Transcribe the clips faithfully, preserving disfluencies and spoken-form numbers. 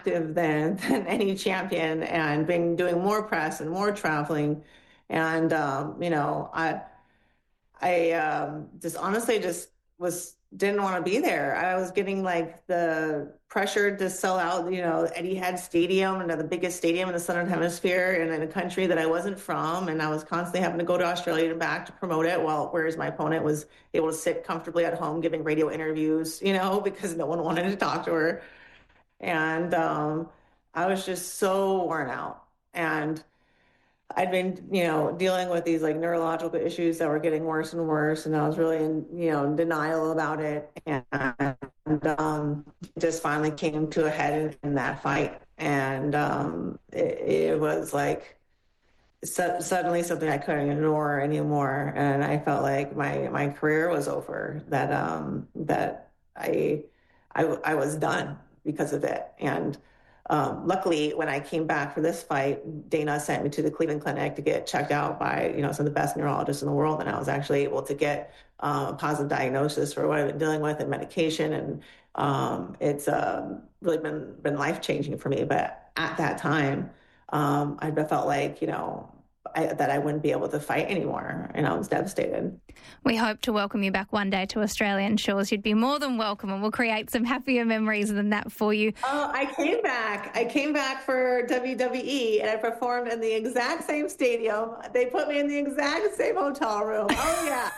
active than, than any champion, and been doing more press and more traveling. And, um, you know, I, I um, just honestly just was didn't want to be there. I was getting like the pressure to sell out, you know, Etihad Stadium, and the biggest stadium in the Southern Hemisphere, and in a country that I wasn't from. And I was constantly having to go to Australia and back to promote it. While whereas my opponent was able to sit comfortably at home giving radio interviews, you know, because no one wanted to talk to her. And um, I was just so worn out. And I'd been, you know, dealing with these like neurological issues that were getting worse and worse, and I was really in, you know, in denial about it, and, and um, it just finally came to a head in, in that fight, and um, it, it was like su- suddenly something I couldn't ignore anymore, and I felt like my my career was over. That um, that I, I I was done because of it, and. Um, luckily, when I came back for this fight, Dana sent me to the Cleveland Clinic to get checked out by, you know, some of the best neurologists in the world, and I was actually able to get um, a positive diagnosis for what I've been dealing with and medication, and um, it's um, really been been life changing for me. But at that time, um, I felt like, you know, I, that I wouldn't be able to fight anymore, and I was devastated. We hope to welcome you back one day to Australian shores. You'd be more than welcome, and we'll create some happier memories than that for you. Oh, I came back. I came back for W W E, and I performed in the exact same stadium. They put me in the exact same hotel room. Oh, yeah.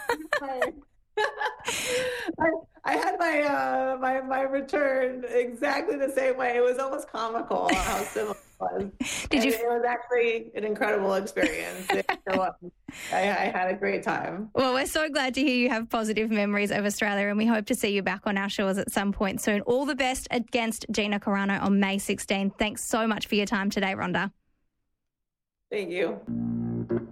I, I had my, uh, my my return exactly the same way. It was almost comical how similar it was. Did and you? It was actually an incredible experience. So, um, I, I had a great time. Well, we're so glad to hear you have positive memories of Australia, and we hope to see you back on our shores at some point soon. All the best against Gina Carano on May sixteenth. Thanks so much for your time today, Ronda. Thank you.